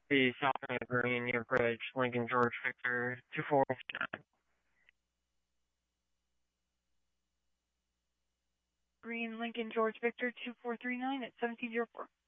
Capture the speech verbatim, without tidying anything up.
The Southern Green, Near Bridge, Lincoln George Victor, two four nine. Green, Lincoln George Victor, two four three nine at seventeen oh four.